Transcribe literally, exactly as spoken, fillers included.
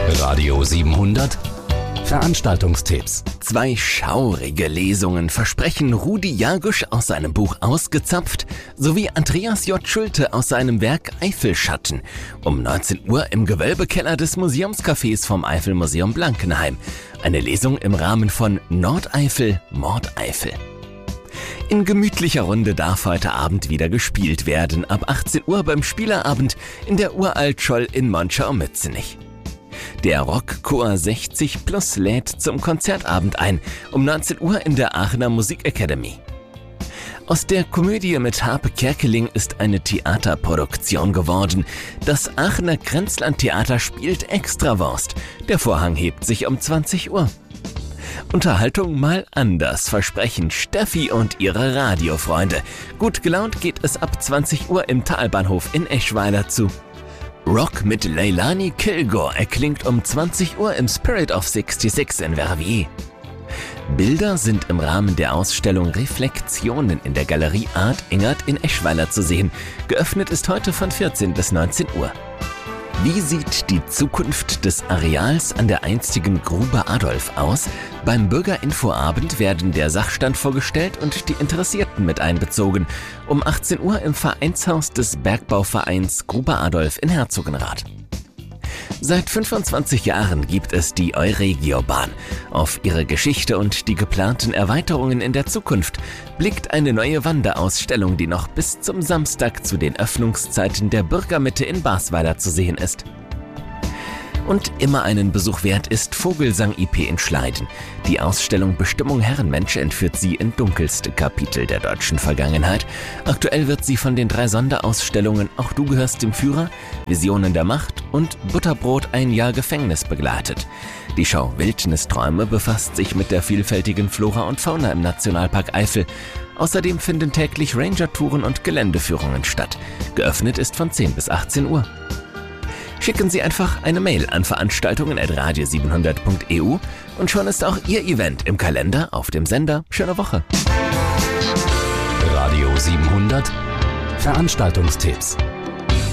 Radio siebenhundert Veranstaltungstipps. Zwei schaurige Lesungen versprechen Rudi Jagusch aus seinem Buch Ausgezapft sowie Andreas J. Schulte aus seinem Werk Eifelschatten um neunzehn Uhr im Gewölbekeller des Museumscafés vom Eifelmuseum Blankenheim. Eine Lesung im Rahmen von Nordeifel, Mordeifel. In gemütlicher Runde darf heute Abend wieder gespielt werden, ab achtzehn Uhr beim Spielerabend in der Uraltscholl in Monschau-Mützenich. Der Rockchor sechzig plus lädt zum Konzertabend ein, um neunzehn Uhr in der Aachener Musikakademie. Aus der Komödie mit Harpe Kerkeling ist eine Theaterproduktion geworden. Das Aachener Grenzlandtheater spielt Extrawurst. Der Vorhang hebt sich um zwanzig Uhr. Unterhaltung mal anders versprechen Steffi und ihre Radiofreunde. Gut gelaunt geht es ab zwanzig Uhr im Talbahnhof in Eschweiler zu. Rock mit Leilani Kilgore erklingt um zwanzig Uhr im Spirit of sixty-six in Verviers. Bilder sind im Rahmen der Ausstellung Reflexionen in der Galerie Art Engert in Eschweiler zu sehen. Geöffnet ist heute von vierzehn bis neunzehn Uhr. Wie sieht die Zukunft des Areals an der einstigen Grube Adolf aus? Beim Bürgerinfoabend werden der Sachstand vorgestellt und die Interessierten mit einbezogen. Um achtzehn Uhr im Vereinshaus des Bergbauvereins Grube Adolf in Herzogenrath. Seit fünfundzwanzig Jahren gibt es die Euregiobahn. Auf ihre Geschichte und die geplanten Erweiterungen in der Zukunft blickt eine neue Wanderausstellung, die noch bis zum Samstag zu den Öffnungszeiten der Bürgermitte in Basweiler zu sehen ist. Und immer einen Besuch wert ist Vogelsang I P in Schleiden. Die Ausstellung Bestimmung Herrenmensch entführt sie in dunkelste Kapitel der deutschen Vergangenheit. Aktuell wird sie von den drei Sonderausstellungen Auch du gehörst dem Führer, Visionen der Macht und Butterbrot ein Jahr Gefängnis begleitet. Die Schau Wildnisträume befasst sich mit der vielfältigen Flora und Fauna im Nationalpark Eifel. Außerdem finden täglich Ranger-Touren und Geländeführungen statt. Geöffnet ist von zehn bis achtzehn Uhr. Schicken Sie einfach eine Mail an veranstaltungen at radio siebenhundert punkt e u und schon ist auch Ihr Event im Kalender auf dem Sender. Schöne Woche. Radio siebenhundert Veranstaltungstipps.